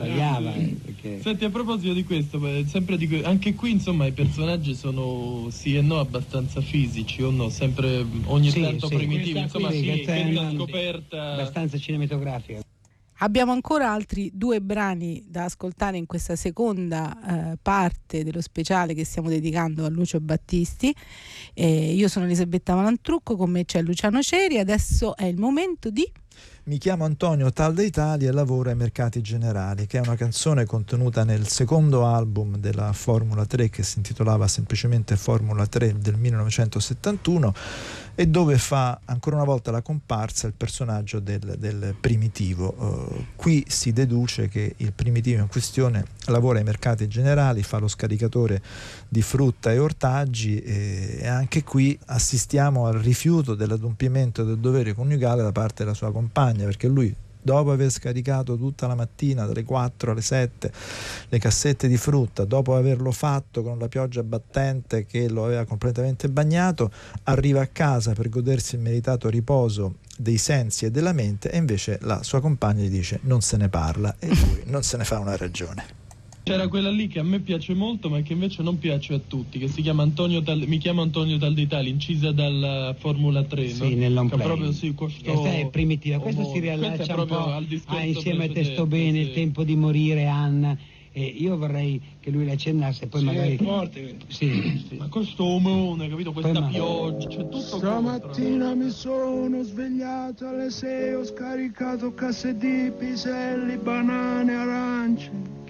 sbagliava. Perché... Senti, a proposito di questo, sempre anche qui insomma i personaggi sono sì e no abbastanza fisici o no? Sempre ogni tanto primitivi, insomma è una scoperta abbastanza cinematografica. Abbiamo ancora altri 2 brani da ascoltare in questa seconda parte dello speciale che stiamo dedicando a Lucio Battisti. Io sono Elisabetta Malantrucco, con me c'è Luciano Ceri. Adesso è il momento di... Mi chiamo Antonio Tal da Italia e lavoro ai Mercati Generali, che è una canzone contenuta nel secondo album della Formula 3 che si intitolava semplicemente Formula 3 del 1971 e dove fa ancora una volta la comparsa il personaggio del primitivo. Qui si deduce che il primitivo in questione lavora ai Mercati Generali, fa lo scaricatore di frutta e ortaggi e anche qui assistiamo al rifiuto dell'adempimento del dovere coniugale da parte della sua compagna, perché lui, dopo aver scaricato tutta la mattina dalle 4 alle 7 le cassette di frutta, dopo averlo fatto con la pioggia battente che lo aveva completamente bagnato, arriva a casa per godersi il meritato riposo dei sensi e della mente e invece la sua compagna gli dice non se ne parla e lui non se ne fa una ragione. C'era quella lì che a me piace molto ma che invece non piace a tutti, che si chiama Mi chiamo Antonio Tal d'Italia, incisa dalla Formula 3, sì, no? nel Che proprio sì, questa è primitiva, questo si riallaccia un po' insieme a Te sto bene, Il tempo di morire, Anna, e io vorrei che lui la accennasse poi magari è forte. sì. Ma questo omone, capito, questa pioggia, c'è tutto stamattina mi sono svegliato alle 6, ho scaricato casse di piselli, banane, arance.